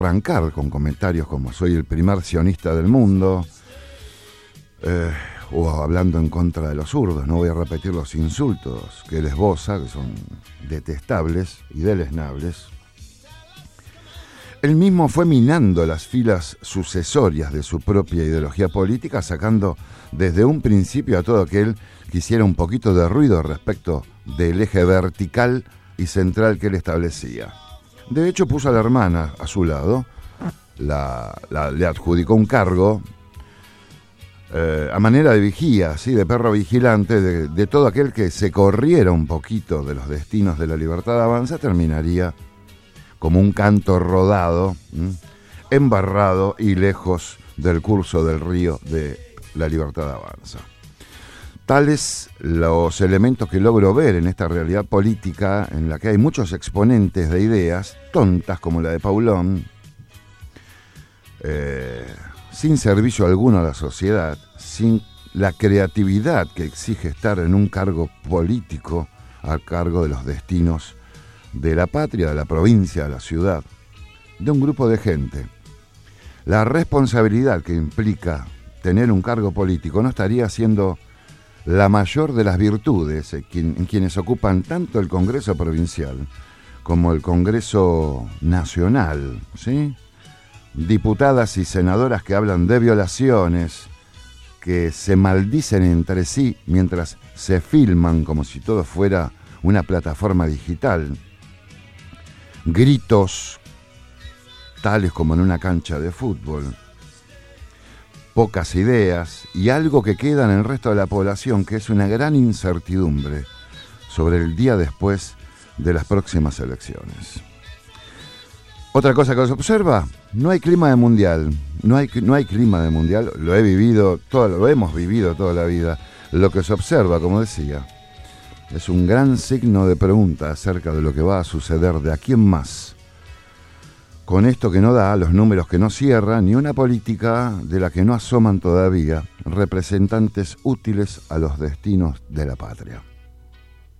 arrancar con comentarios como soy el primer sionista del mundo, o hablando en contra de los zurdos. No voy a repetir los insultos que él esboza, que son detestables y deleznables. Él mismo fue minando las filas sucesorias de su propia ideología política, sacando desde un principio a todo aquel que hiciera un poquito de ruido respecto del eje vertical y central que él establecía. De hecho, puso a la hermana a su lado, le adjudicó un cargo a manera de vigía, ¿sí? De perro vigilante de todo aquel que se corriera un poquito de los destinos de La Libertad Avanza, terminaría como un canto rodado, embarrado y lejos del curso del río de La Libertad Avanza. Tales los elementos que logro ver en esta realidad política en la que hay muchos exponentes de ideas tontas como la de Paulón, sin servicio alguno a la sociedad, sin la creatividad que exige estar en un cargo político a cargo de los destinos de la patria, de la provincia, de la ciudad, de un grupo de gente. La responsabilidad que implica tener un cargo político no estaría siendo la mayor de las virtudes en quienes ocupan tanto el Congreso provincial como el Congreso nacional, ¿sí? Diputadas y senadoras que hablan de violaciones, que se maldicen entre sí mientras se filman como si todo fuera una plataforma digital. Gritos tales como en una cancha de fútbol. Pocas ideas y algo que queda en el resto de la población, que es una gran incertidumbre sobre el día después de las próximas elecciones. Otra cosa que se observa, no hay clima de mundial, no hay clima de mundial, lo hemos vivido toda la vida. Lo que se observa, como decía, es un gran signo de pregunta acerca de lo que va a suceder de aquí en más. Con esto que no da, los números que no cierran, ni una política de la que no asoman todavía representantes útiles a los destinos de la patria.